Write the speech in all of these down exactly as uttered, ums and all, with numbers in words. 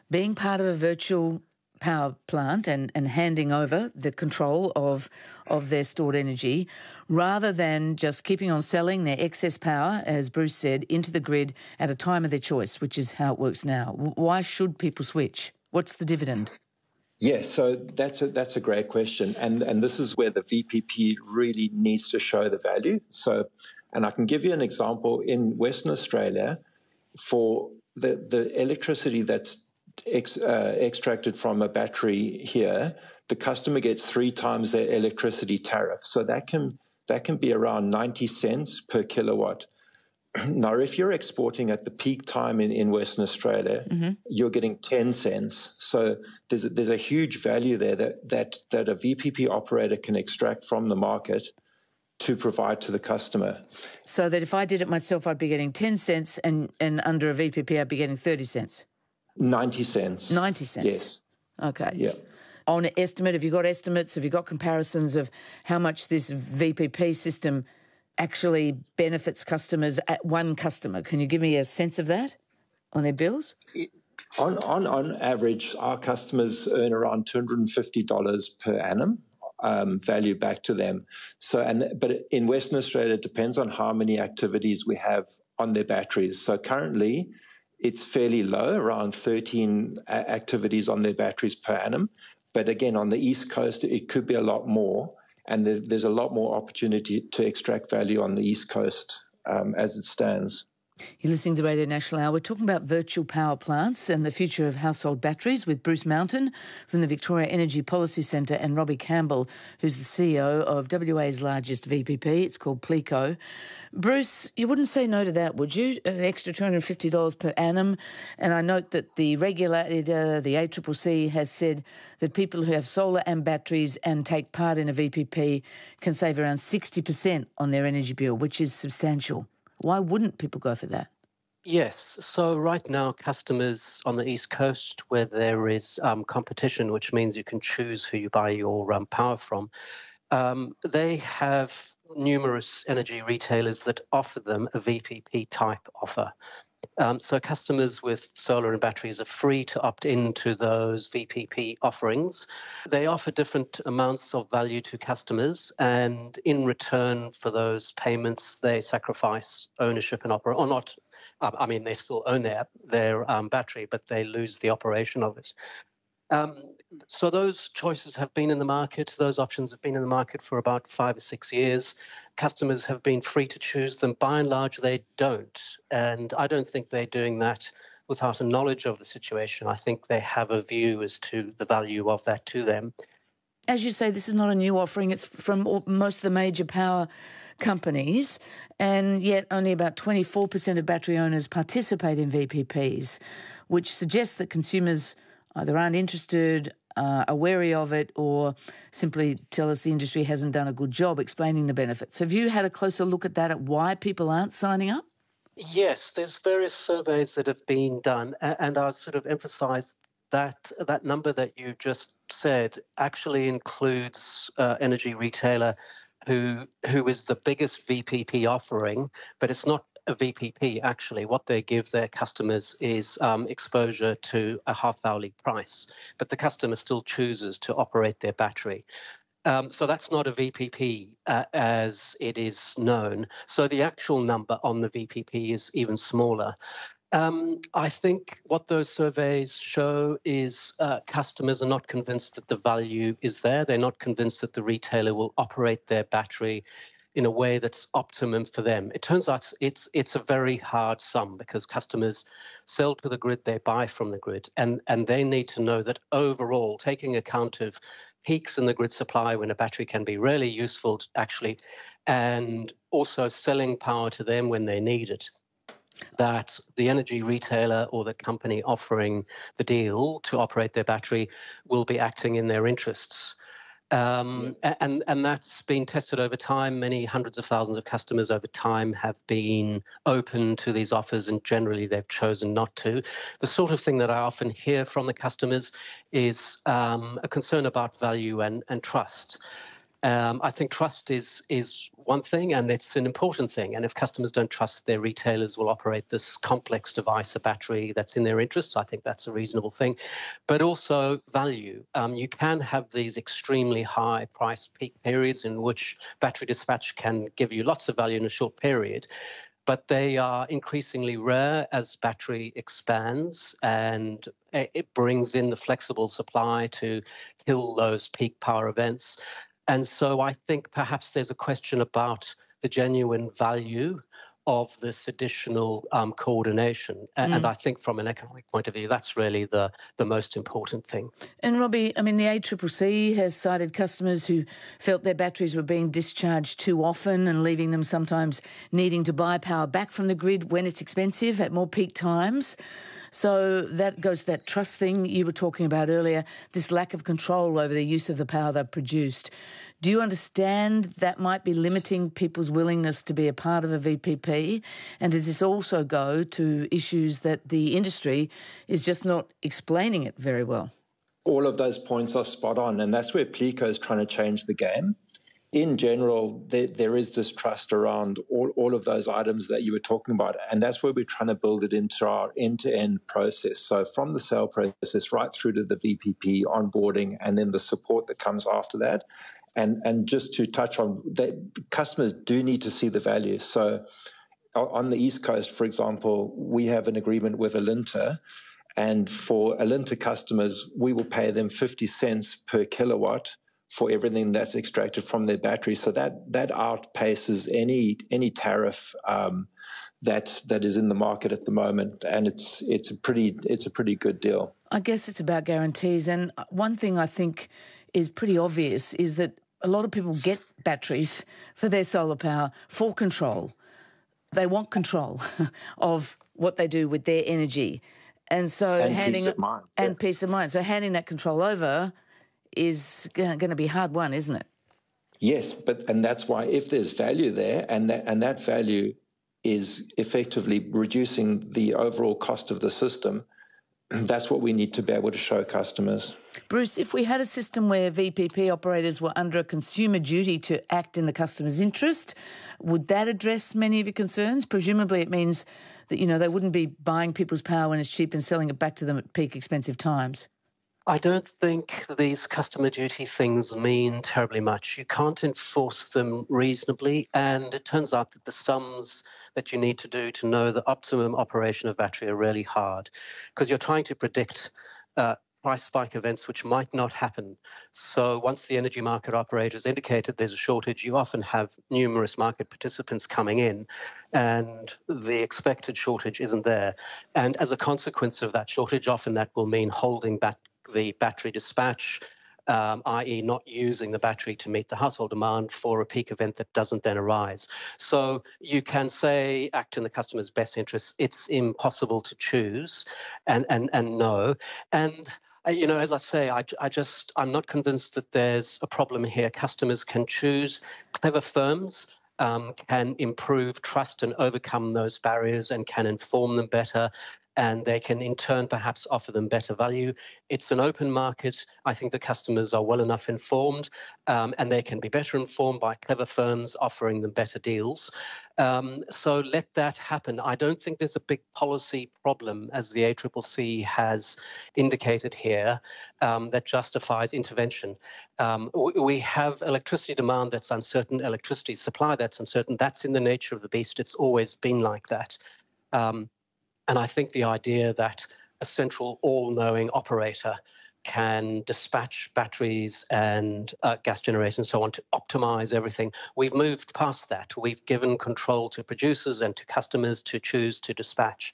being part of a virtual power plant and, and handing over the control of of their stored energy rather than just keeping on selling their excess power, as Bruce said, into the grid at a time of their choice, which is how it works now. Why should people switch? What's the dividend? Yes, so that's a, that's a great question. And, and this is where the V P P really needs to show the value. So, and I can give you an example. In Western Australia, for the, the electricity that's Ex, uh, extracted from a battery here, the customer gets three times their electricity tariff. So that can that can be around ninety cents per kilowatt. Now, if you're exporting at the peak time in, in Western Australia, mm-hmm. you're getting ten cents. So there's a, there's a huge value there that, that that a V P P operator can extract from the market to provide to the customer. So that if I did it myself, I'd be getting ten cents, and, and under a V P P, I'd be getting thirty cents. ninety cents. ninety cents? Yes. Okay. Yeah. On an estimate, have you got estimates, have you got comparisons of how much this V P P system actually benefits customers at one customer? Can you give me a sense of that on their bills? It, on, on, on average, our customers earn around two hundred fifty dollars per annum um, value back to them. So, and but in Western Australia, it depends on how many activities we have on their batteries. So currently, it's fairly low, around thirteen activities on their batteries per annum. But again, on the East Coast, it could be a lot more. And there's a lot more opportunity to extract value on the East Coast um, as it stands. You're listening to Radio National Hour. We're talking about virtual power plants and the future of household batteries with Bruce Mountain from the Victoria Energy Policy Centre and Robbie Campbell, who's the C E O of W A's largest V P P. It's called Plico. Bruce, you wouldn't say no to that, would you? An extra two hundred fifty dollars per annum. And I note that the regulator, the A C C C, has said that people who have solar and batteries and take part in a V P P can save around sixty percent on their energy bill, which is substantial. Why wouldn't people go for that? Yes. So right now, customers on the East Coast, where there is um, competition, which means you can choose who you buy your um, power from, um, they have numerous energy retailers that offer them a V P P type offer. Um, so customers with solar and batteries are free to opt into those V P P offerings. They offer different amounts of value to customers, and in return for those payments, they sacrifice ownership and operation, or not. I mean, they still own their their um, battery, but they lose the operation of it. Um, so those choices have been in the market. Those options have been in the market for about five or six years. Customers have been free to choose them. By and large, they don't. And I don't think they're doing that without a knowledge of the situation. I think they have a view as to the value of that to them. As you say, this is not a new offering. It's from all, most of the major power companies, and yet only about twenty-four percent of battery owners participate in V P Ps, which suggests that consumers either aren't interested, uh, are wary of it, or simply tell us the industry hasn't done a good job explaining the benefits. Have you had a closer look at that, at why people aren't signing up? Yes, there's various surveys that have been done, and I'll sort of emphasise that that number that you just said actually includes uh, energy retailer who who is the biggest V P P offering, but it's not a V P P, actually. What they give their customers is um, exposure to a half-hourly price, but the customer still chooses to operate their battery. Um, so that's not a V P P uh, as it is known. So the actual number on the V P P is even smaller. Um, I think what those surveys show is uh, customers are not convinced that the value is there. They're not convinced that the retailer will operate their battery in a way that's optimum for them. It turns out it's it's a very hard sum because customers sell to the grid, they buy from the grid, and, and they need to know that overall, taking account of peaks in the grid supply when a battery can be really useful to actually, and also selling power to them when they need it, that the energy retailer or the company offering the deal to operate their battery will be acting in their interests. Um, and, and that's been tested over time. Many hundreds of thousands of customers over time have been open to these offers, and generally they've chosen not to. The sort of thing that I often hear from the customers is um, a concern about value and, and trust. Um, I think trust is is one thing, and it's an important thing. And if customers don't trust their retailers will operate this complex device, a battery that's in their interests, I think that's a reasonable thing. But also value. Um, you can have these extremely high price peak periods in which battery dispatch can give you lots of value in a short period. But they are increasingly rare as battery expands, and it brings in the flexible supply to kill those peak power events. And so I think perhaps there's a question about the genuine value of this additional um, coordination. Mm. And I think from an economic point of view, that's really the, the most important thing. And Robbie, I mean, the A C C C has cited customers who felt their batteries were being discharged too often and leaving them sometimes needing to buy power back from the grid when it's expensive at more peak times. So that goes to that trust thing you were talking about earlier, this lack of control over the use of the power they've produced. Do you understand that might be limiting people's willingness to be a part of a V P P? And does this also go to issues that the industry is just not explaining it very well? All of those points are spot on, and that's where Plico is trying to change the game. In general, there, there is distrust around all, all of those items that you were talking about, and that's where we're trying to build it into our end-to-end process. So from the sale process right through to the V P P onboarding and then the support that comes after that. And and just to touch on that, customers do need to see the value. So on the East Coast, for example, we have an agreement with Alinta, and for Alinta customers, we will pay them fifty cents per kilowatt for everything that's extracted from their battery. So that that outpaces any any tariff um, that that is in the market at the moment, and it's it's a pretty it's a pretty good deal. I guess it's about guarantees, and one thing I think is pretty obvious is that a lot of people get batteries for their solar power for control. They want control of what they do with their energy, and so and handing peace of mind. and yeah. peace of mind. So handing that control over is going to be hard won, isn't it? Yes, but and that's why if there's value there, and that and that value is effectively reducing the overall cost of the system, that's what we need to be able to show customers. Bruce, if we had a system where V P P operators were under a consumer duty to act in the customer's interest, would that address many of your concerns? Presumably it means that, you know, they wouldn't be buying people's power when it's cheap and selling it back to them at peak expensive times. I don't think these customer duty things mean terribly much. You can't enforce them reasonably, and it turns out that the sums that you need to do to know the optimum operation of battery are really hard, because you're trying to predict uh, price spike events which might not happen. So once the energy market operators indicated there's a shortage, you often have numerous market participants coming in, and the expected shortage isn't there. And as a consequence of that shortage, often that will mean holding back the battery dispatch, um, that is not using the battery to meet the household demand for a peak event that doesn't then arise. So you can say act in the customer's best interests. It's impossible to choose and, and, and no. And, uh, you know, as I say, I, I just, I'm not convinced that there's a problem here. Customers can choose. Clever firms um, can improve trust and overcome those barriers and can inform them better, and they can in turn perhaps offer them better value. It's an open market. I think the customers are well enough informed, um, and they can be better informed by clever firms offering them better deals. Um, so let that happen. I don't think there's a big policy problem, as the A C C C has indicated here, um, that justifies intervention. Um, we have electricity demand that's uncertain, electricity supply that's uncertain. That's in the nature of the beast. It's always been like that. Um, And I think the idea that a central all-knowing operator can dispatch batteries and uh, gas generators and so on to optimize everything, we've moved past that. We've given control to producers and to customers to choose to dispatch.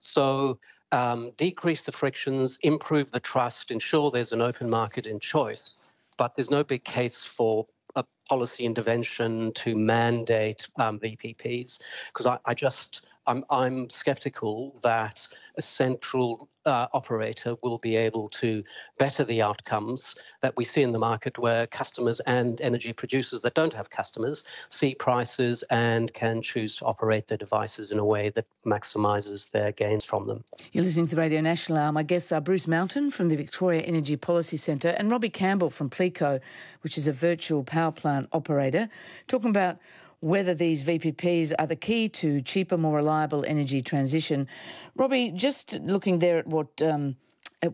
So um, decrease the frictions, improve the trust, ensure there's an open market in choice. But there's no big case for a policy intervention to mandate um, V P Ps, because I, I just... I'm, I'm skeptical that a central uh, operator will be able to better the outcomes that we see in the market, where customers and energy producers that don't have customers see prices and can choose to operate their devices in a way that maximises their gains from them. You're listening to the Radio National Hour. My guests are Bruce Mountain from the Victoria Energy Policy Centre and Robbie Campbell from Pleco, which is a virtual power plant operator, talking about whether these V P Ps are the key to cheaper, more reliable energy transition. Robbie, just looking there at what um,